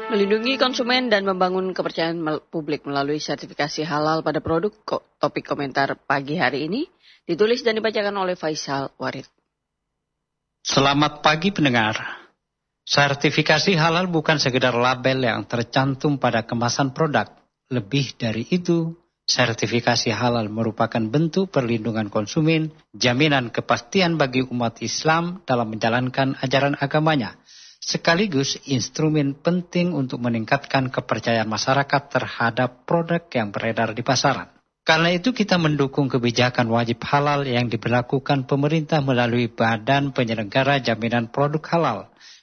Melindungi konsumen dan membangun kepercayaan publik melalui sertifikasi halal pada produk. Topik komentar pagi hari ini ditulis dan dibacakan oleh Faisal Warid. Selamat pagi pendengar. Sertifikasi halal bukan sekedar label yang tercantum pada kemasan produk. Lebih dari itu, sertifikasi halal merupakan bentuk perlindungan konsumen, jaminan kepastian bagi umat Islam dalam menjalankan ajaran agamanya, sekaligus instrumen penting untuk meningkatkan kepercayaan masyarakat terhadap produk yang beredar di pasaran. Karena itu kita mendukung kebijakan wajib halal yang diberlakukan pemerintah melalui Badan Penyelenggara Jaminan Produk Halal,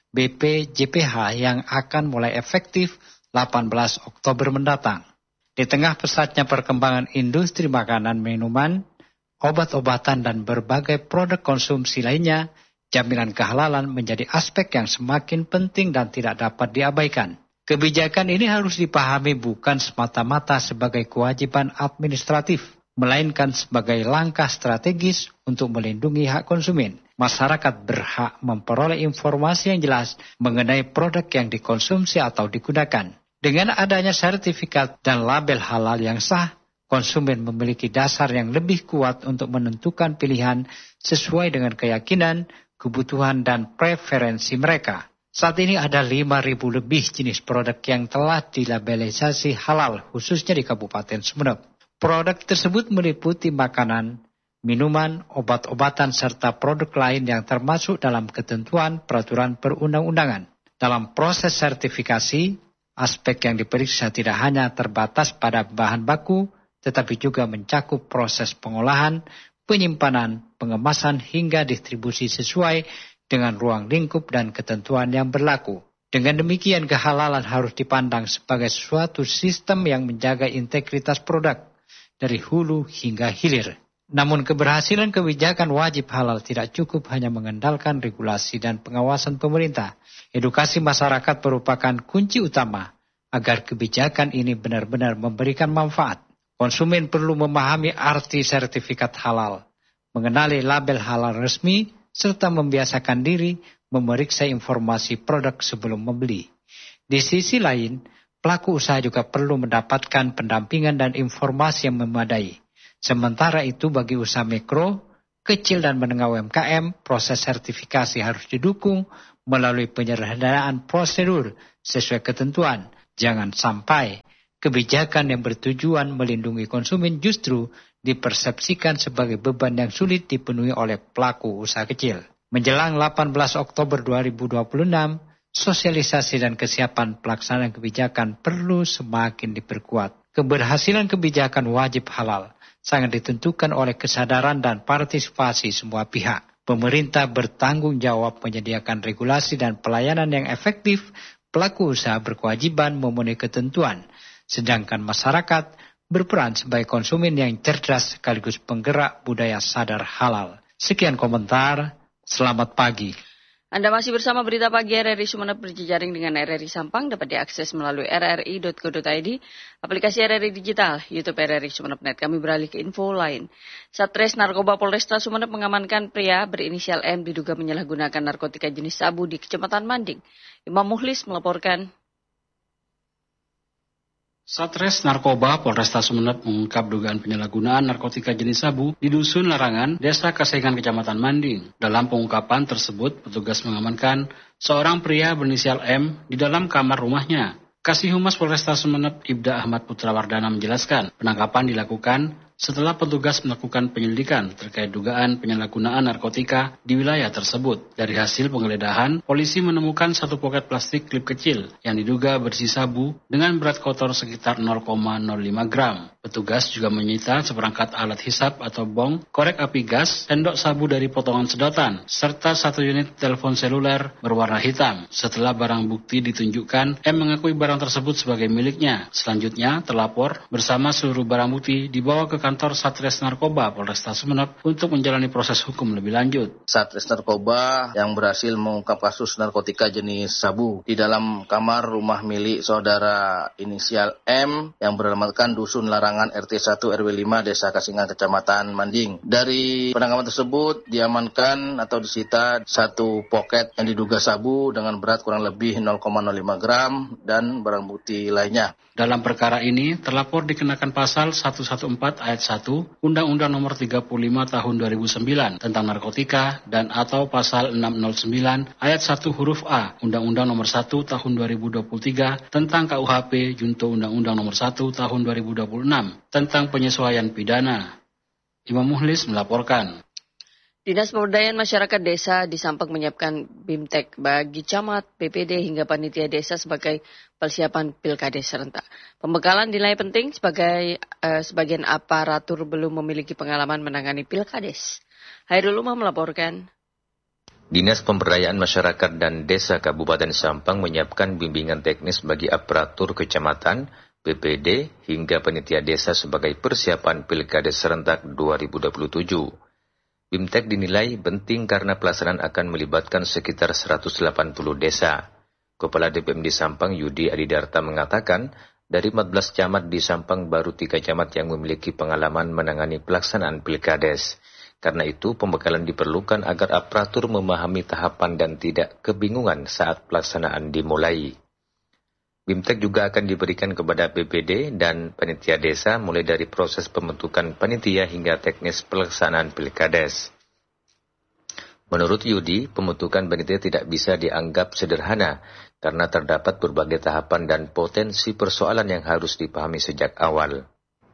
BPJPH, yang akan mulai efektif 18 Oktober mendatang. Di tengah pesatnya perkembangan industri makanan, minuman, obat-obatan, dan berbagai produk konsumsi lainnya, jaminan kehalalan menjadi aspek yang semakin penting dan tidak dapat diabaikan. Kebijakan ini harus dipahami bukan semata-mata sebagai kewajiban administratif, melainkan sebagai langkah strategis untuk melindungi hak konsumen. Masyarakat berhak memperoleh informasi yang jelas mengenai produk yang dikonsumsi atau digunakan. Dengan adanya sertifikat dan label halal yang sah, konsumen memiliki dasar yang lebih kuat untuk menentukan pilihan sesuai dengan keyakinan, kebutuhan, dan preferensi mereka. Saat ini ada 5.000 lebih jenis produk yang telah dilabelisasi halal, khususnya di Kabupaten Sumeneb. Produk tersebut meliputi makanan, minuman, obat-obatan, serta produk lain yang termasuk dalam ketentuan peraturan perundang-undangan. Dalam proses sertifikasi, aspek yang diperiksa tidak hanya terbatas pada bahan baku, tetapi juga mencakup proses pengolahan, penyimpanan, pengemasan, hingga distribusi sesuai dengan ruang lingkup dan ketentuan yang berlaku. Dengan demikian, kehalalan harus dipandang sebagai suatu sistem yang menjaga integritas produk dari hulu hingga hilir. Namun keberhasilan kebijakan wajib halal tidak cukup hanya mengandalkan regulasi dan pengawasan pemerintah. Edukasi masyarakat merupakan kunci utama agar kebijakan ini benar-benar memberikan manfaat. Konsumen perlu memahami arti sertifikat halal, mengenali label halal resmi, serta membiasakan diri memeriksa informasi produk sebelum membeli. Di sisi lain, pelaku usaha juga perlu mendapatkan pendampingan dan informasi yang memadai. Sementara itu bagi usaha mikro, kecil dan menengah UMKM, proses sertifikasi harus didukung melalui penyederhanaan prosedur sesuai ketentuan. Jangan sampai kebijakan yang bertujuan melindungi konsumen justru dipersepsikan sebagai beban yang sulit dipenuhi oleh pelaku usaha kecil. Menjelang 18 Oktober 2026, sosialisasi dan kesiapan pelaksanaan kebijakan perlu semakin diperkuat. Keberhasilan kebijakan wajib halal sangat ditentukan oleh kesadaran dan partisipasi semua pihak. Pemerintah bertanggung jawab menyediakan regulasi dan pelayanan yang efektif, pelaku usaha berkewajiban memenuhi ketentuan, sedangkan masyarakat berperan sebagai konsumen yang cerdas sekaligus penggerak budaya sadar halal. Sekian komentar, selamat pagi. Anda masih bersama Berita Pagi RRI Sumeneb berjejaring dengan RRI Sampang, dapat diakses melalui rri.co.id, aplikasi RRI Digital, YouTube RRI Sumeneb.net. Kami beralih ke info lain. Satres Narkoba Polresta Sumeneb mengamankan pria berinisial M diduga menyalahgunakan narkotika jenis sabu di Kecamatan Manding. Imam Muhlis melaporkan. Satres Narkoba Polresta Sumeneb mengungkap dugaan penyalahgunaan narkotika jenis sabu di Dusun Larangan, Desa Kasengan, Kecamatan Manding. Dalam pengungkapan tersebut, petugas mengamankan seorang pria berinisial M di dalam kamar rumahnya. Kasih Humas Polresta Sumeneb Ibda Ahmad Putrawardana menjelaskan, penangkapan dilakukan setelah petugas melakukan penyelidikan terkait dugaan penyalahgunaan narkotika di wilayah tersebut. Dari hasil penggeledahan, polisi menemukan satu poket plastik klip kecil yang diduga berisi sabu dengan berat kotor sekitar 0,05 gram. Petugas juga menyita seperangkat alat hisap atau bong, korek api gas, sendok sabu dari potongan sedotan, serta satu unit telepon seluler berwarna hitam. Setelah barang bukti ditunjukkan, M mengakui barang tersebut sebagai miliknya. Selanjutnya, terlapor bersama seluruh barang bukti dibawa ke kantor kantor Satres Narkoba Polresta Sumeneb untuk menjalani proses hukum lebih lanjut. Satres Narkoba yang berhasil mengungkap kasus narkotika jenis sabu di dalam kamar rumah milik saudara inisial M yang beralamatkan Dusun Larangan RT 1 RW 5 Desa Kasingan Kecamatan Manding. Dari penangkapan tersebut diamankan atau disita satu poket yang diduga sabu dengan berat kurang lebih 0,05 gram dan barang bukti lainnya. Dalam perkara ini, terlapor dikenakan pasal 114 ayat 1 Undang-Undang Nomor 35 Tahun 2009 tentang narkotika dan atau pasal 609 ayat 1 huruf A Undang-Undang Nomor 1 Tahun 2023 tentang KUHP junto Undang-Undang Nomor 1 Tahun 2026 tentang penyesuaian pidana. Imam Muhlis melaporkan. Dinas Pemberdayaan Masyarakat Desa di Sampang menyiapkan BIMTEK bagi camat, BPD hingga panitia desa sebagai persiapan pilkades serentak. Pembekalan dinilai penting sebagai sebagian aparatur belum memiliki pengalaman menangani pilkades. Hairul Umam melaporkan. Dinas Pemberdayaan Masyarakat dan Desa Kabupaten Sampang menyiapkan bimbingan teknis bagi aparatur kecamatan, BPD hingga panitia desa sebagai persiapan pilkades serentak 2027. BIMTEK dinilai penting karena pelaksanaan akan melibatkan sekitar 180 desa. Kepala DPMD Sampang Yudi Adidarta mengatakan, dari 14 camat di Sampang baru 3 camat yang memiliki pengalaman menangani pelaksanaan pilkades. Karena itu, pembekalan diperlukan agar aparatur memahami tahapan dan tidak kebingungan saat pelaksanaan dimulai. BIMTEK juga akan diberikan kepada BPD dan panitia desa mulai dari proses pembentukan panitia hingga teknis pelaksanaan pilkades. Menurut Yudi, pembentukan panitia tidak bisa dianggap sederhana karena terdapat berbagai tahapan dan potensi persoalan yang harus dipahami sejak awal.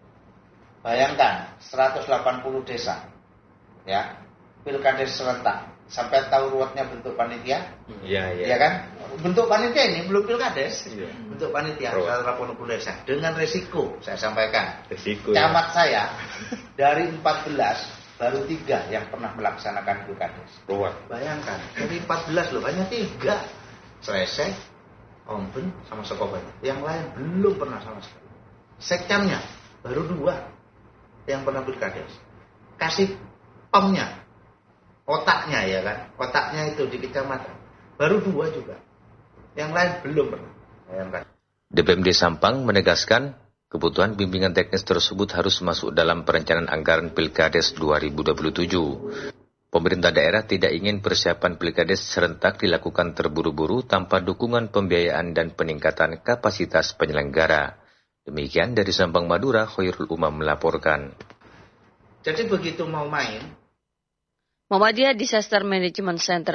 Bayangkan 180 desa, ya, pilkades serentak. Sampai tahu ruwetnya bentuk panitia? Iya kan? Bentuk panitia ini belum pilkades. Iya. Bentuk panitia 180 desa dengan resiko, saya sampaikan. Resiko. Camat saya dari 14 baru 3 yang pernah melaksanakan pilkades. Bayangkan, dari 14 loh, hanya 3. Sresek, Omben, sama Sekoban. Yang lain belum pernah sama sekali. Sekcamnya baru 2 yang pernah pilkades. Kasih PEM-nya. Otaknya ya kan, otaknya itu di kecamatan. Baru 2 juga. Yang lain belum pernah. Bayangkan. DPMD Sampang menegaskan, kebutuhan bimbingan teknis tersebut harus masuk dalam perencanaan anggaran Pilkades 2027. Pemerintah daerah tidak ingin persiapan Pilkades serentak dilakukan terburu-buru tanpa dukungan pembiayaan dan peningkatan kapasitas penyelenggara. Demikian dari Sampang Madura, Khairul Umam melaporkan. Jadi begitu mau main, Muhammadiyah Disaster Management Center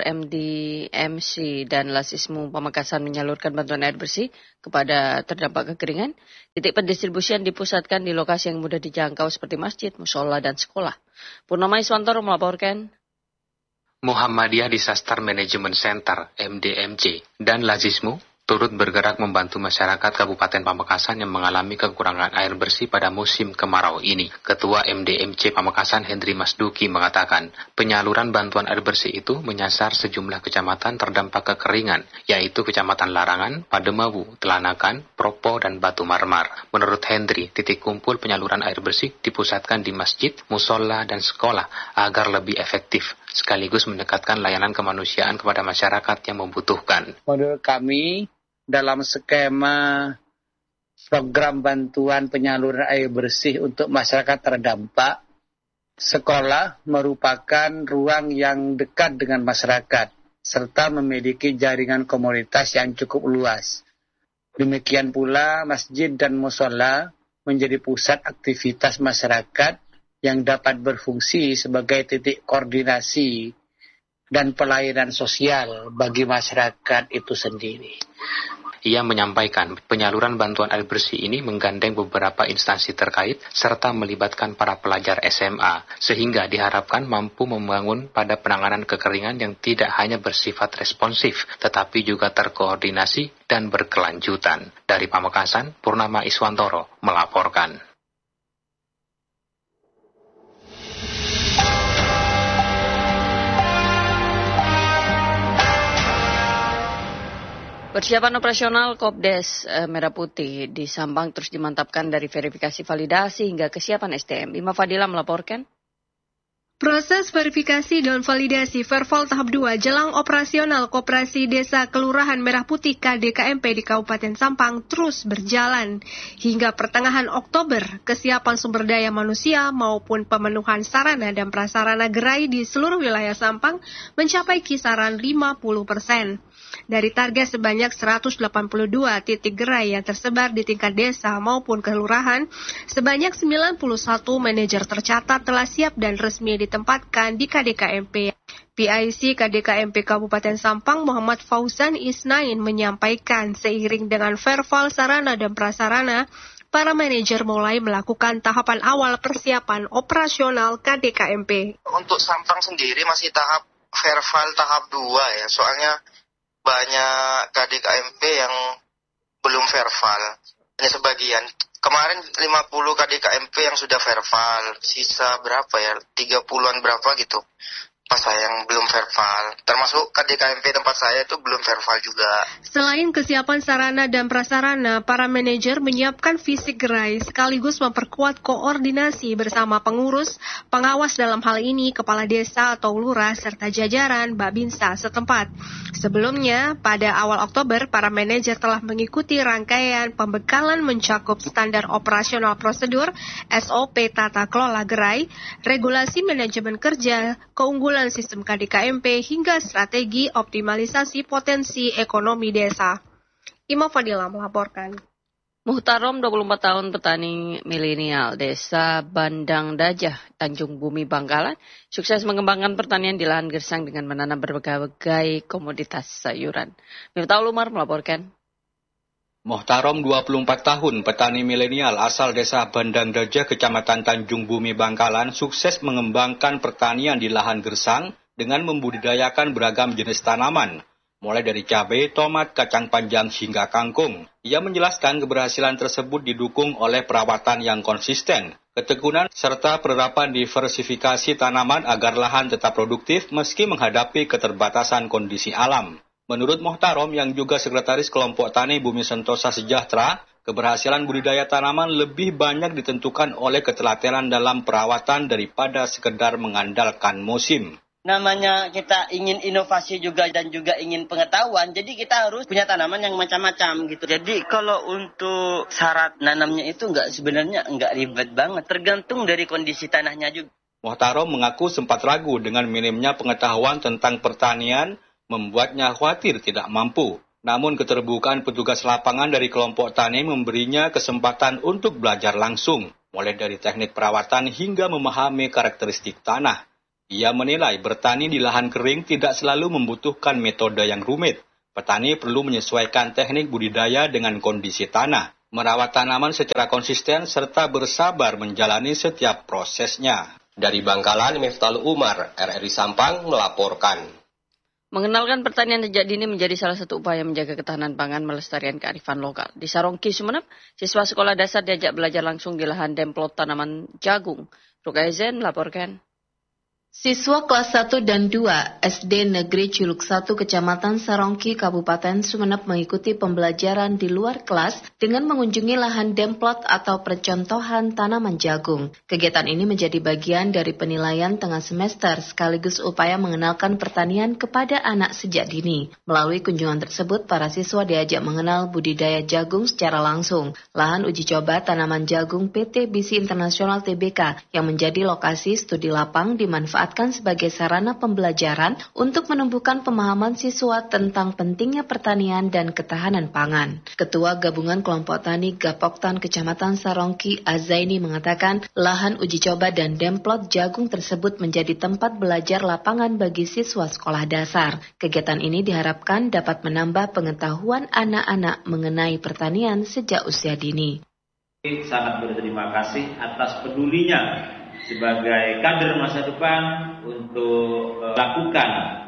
MDMC dan Lasismu Pamekasan menyalurkan bantuan air bersih kepada terdampak kekeringan. Titik pendistribusian dipusatkan di lokasi yang mudah dijangkau seperti masjid, musola, dan sekolah. Purnama Iswantoro melaporkan. Muhammadiyah Disaster Management Center MDMC dan Lasismu turut bergerak membantu masyarakat Kabupaten Pamekasan yang mengalami kekurangan air bersih pada musim kemarau ini. Ketua MDMC Pamekasan Hendri Masduki mengatakan, penyaluran bantuan air bersih itu menyasar sejumlah kecamatan terdampak kekeringan, yaitu Kecamatan Larangan, Pademawu, Telanakan, Propo, dan Batu Marmar. Menurut Hendri, titik kumpul penyaluran air bersih dipusatkan di masjid, musola, dan sekolah agar lebih efektif, sekaligus mendekatkan layanan kemanusiaan kepada masyarakat yang membutuhkan. Menurut kami, dalam skema program bantuan penyaluran air bersih untuk masyarakat terdampak, sekolah merupakan ruang yang dekat dengan masyarakat, serta memiliki jaringan komunitas yang cukup luas. Demikian pula masjid dan musola menjadi pusat aktivitas masyarakat yang dapat berfungsi sebagai titik koordinasi dan pelayanan sosial bagi masyarakat itu sendiri. Ia menyampaikan penyaluran bantuan air bersih ini menggandeng beberapa instansi terkait serta melibatkan para pelajar SMA, sehingga diharapkan mampu membangun pada penanganan kekeringan yang tidak hanya bersifat responsif, tetapi juga terkoordinasi dan berkelanjutan. Dari Pamekasan, Purnama Iswantoro melaporkan. Persiapan operasional Kopdes Merah Putih di Sampang terus dimantapkan dari verifikasi validasi hingga kesiapan SDM. Ima Fadila melaporkan. Proses verifikasi dan validasi Verval tahap 2 jelang operasional Koperasi Desa Kelurahan Merah Putih KDKMP di Kabupaten Sampang terus berjalan. Hingga pertengahan Oktober, kesiapan sumber daya manusia maupun pemenuhan sarana dan prasarana gerai di seluruh wilayah Sampang mencapai kisaran 50%. Dari target sebanyak 182 titik gerai yang tersebar di tingkat desa maupun kelurahan, sebanyak 91 manajer tercatat telah siap dan resmi ditempatkan di KDKMP. PIC KDKMP Kabupaten Sampang Muhammad Fauzan Isnain menyampaikan seiring dengan verval sarana dan prasarana, para manajer mulai melakukan tahapan awal persiapan operasional KDKMP. Untuk Sampang sendiri masih tahap verval tahap 2 ya, soalnya banyak KDKMP yang belum verval. Hanya sebagian. Kemarin 50 KDKMP yang sudah verval. Sisa berapa ya? 30-an berapa gitu. Pas saya yang belum verval. Termasuk KDKMP tempat saya itu belum verval juga. Selain kesiapan sarana dan prasarana, para manajer menyiapkan fisik gerai sekaligus memperkuat koordinasi bersama pengurus, pengawas dalam hal ini kepala desa atau lurah serta jajaran Babinsa setempat. Sebelumnya, pada awal Oktober, para manajer telah mengikuti rangkaian pembekalan mencakup standar operasional prosedur, SOP tata kelola gerai, regulasi manajemen kerja, keunggulan sistem KDKMP hingga strategi optimalisasi potensi ekonomi desa. Ima Fadila melaporkan. Muhtarom 24 tahun petani milenial Desa Bandang Dajah, Tanjung Bumi Bangkalan, sukses mengembangkan pertanian di lahan gersang dengan menanam berbagai komoditas sayuran. Miftahul Umar melaporkan. Muhtarom 24 tahun petani milenial asal Desa Bandang Dajah, Kecamatan Tanjung Bumi Bangkalan, sukses mengembangkan pertanian di lahan gersang dengan membudidayakan beragam jenis tanaman, mulai dari cabai, tomat, kacang panjang hingga kangkung. Ia menjelaskan keberhasilan tersebut didukung oleh perawatan yang konsisten, ketekunan, serta penerapan diversifikasi tanaman agar lahan tetap produktif meski menghadapi keterbatasan kondisi alam. Menurut Muhtarom yang juga sekretaris kelompok tani Bumi Sentosa Sejahtera, keberhasilan budidaya tanaman lebih banyak ditentukan oleh ketelatenan dalam perawatan daripada sekedar mengandalkan musim. Namanya kita ingin inovasi juga dan juga ingin pengetahuan, jadi kita harus punya tanaman yang macam-macam gitu. Jadi kalau untuk syarat nanamnya itu sebenarnya nggak ribet banget, tergantung dari kondisi tanahnya juga. Muhtarom mengaku sempat ragu dengan minimnya pengetahuan tentang pertanian, membuatnya khawatir tidak mampu. Namun keterbukaan petugas lapangan dari kelompok tani memberinya kesempatan untuk belajar langsung, mulai dari teknik perawatan hingga memahami karakteristik tanah. Ia menilai bertani di lahan kering tidak selalu membutuhkan metode yang rumit. Petani perlu menyesuaikan teknik budidaya dengan kondisi tanah, merawat tanaman secara konsisten, serta bersabar menjalani setiap prosesnya. Dari Bangkalan, Miftahul Umar, RRI Sampang melaporkan. Mengenalkan pertanian sejak dini menjadi salah satu upaya menjaga ketahanan pangan melestarikan kearifan lokal. Di Sarongki, Sumeneb, siswa sekolah dasar diajak belajar langsung di lahan demplot tanaman jagung. Rukaizen melaporkan. Siswa kelas 1 dan 2 SD Negeri Ciluk 1 Kecamatan Sarongki Kabupaten Sumeneb mengikuti pembelajaran di luar kelas dengan mengunjungi lahan demplot atau percontohan tanaman jagung. Kegiatan ini menjadi bagian dari penilaian tengah semester sekaligus upaya mengenalkan pertanian kepada anak sejak dini. Melalui kunjungan tersebut, para siswa diajak mengenal budidaya jagung secara langsung. Lahan uji coba tanaman jagung PT BISI Internasional Tbk yang menjadi lokasi studi lapang dimanfaatkan sebagai sarana pembelajaran untuk menumbuhkan pemahaman siswa tentang pentingnya pertanian dan ketahanan pangan. Ketua Gabungan Kelompok Tani Gapoktan Kecamatan Sarongki Azaini mengatakan lahan uji coba dan demplot jagung tersebut menjadi tempat belajar lapangan bagi siswa sekolah dasar. Kegiatan ini diharapkan dapat menambah pengetahuan anak-anak mengenai pertanian sejak usia dini. Sangat berterima kasih atas pedulinya sebagai kader masa depan untuk lakukan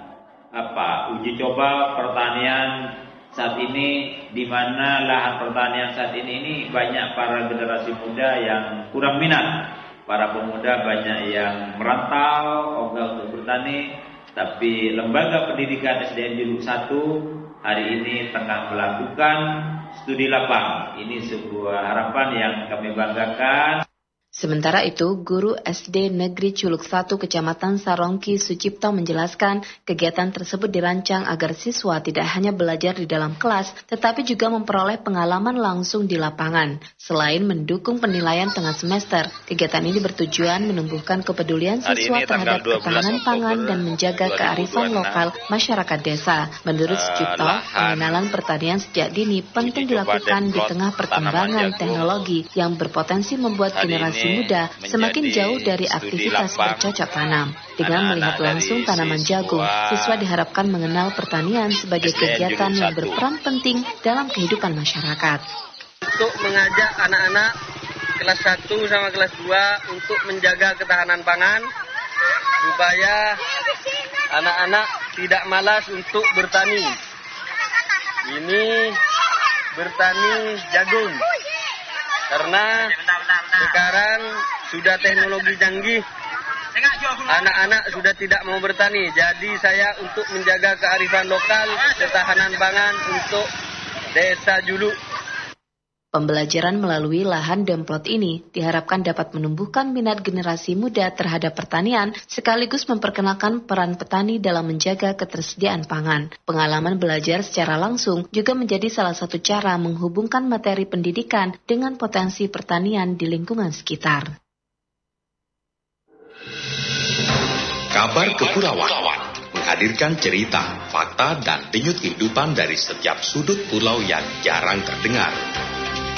uji coba pertanian saat ini, di mana lahan pertanian saat ini banyak para generasi muda yang kurang minat. Para pemuda banyak yang merantau ogah untuk bertani, tapi lembaga pendidikan SDN Ciluk 1 hari ini tengah melakukan studi lapang. Ini sebuah harapan yang kami banggakan. Sementara itu, guru SD Negeri Culuk 1 Kecamatan Sarongki Sucipto menjelaskan kegiatan tersebut dirancang agar siswa tidak hanya belajar di dalam kelas, tetapi juga memperoleh pengalaman langsung di lapangan. Selain mendukung penilaian tengah semester, kegiatan ini bertujuan menumbuhkan kepedulian siswa terhadap ketahanan pangan dan menjaga kearifan lokal masyarakat desa. Menurut Sucipto, pengenalan pertanian sejak dini penting dilakukan di tengah perkembangan teknologi yang berpotensi membuat generasi muda semakin jauh dari aktivitas bercocok tanam. Dengan melihat langsung tanaman jagung, siswa diharapkan mengenal pertanian sebagai kegiatan yang berperan penting dalam kehidupan masyarakat. Untuk mengajak anak-anak kelas 1 sama kelas 2 untuk menjaga ketahanan pangan, supaya anak-anak tidak malas untuk bertani. Ini bertani jagung. Karena sekarang sudah teknologi canggih, anak-anak sudah tidak mau bertani. Jadi saya untuk menjaga kearifan lokal, ketahanan pangan untuk desa Juluk. Pembelajaran melalui lahan demplot ini diharapkan dapat menumbuhkan minat generasi muda terhadap pertanian sekaligus memperkenalkan peran petani dalam menjaga ketersediaan pangan. Pengalaman belajar secara langsung juga menjadi salah satu cara menghubungkan materi pendidikan dengan potensi pertanian di lingkungan sekitar. Kabar Kepulauan menghadirkan cerita, fakta, dan denyut kehidupan dari setiap sudut pulau yang jarang terdengar.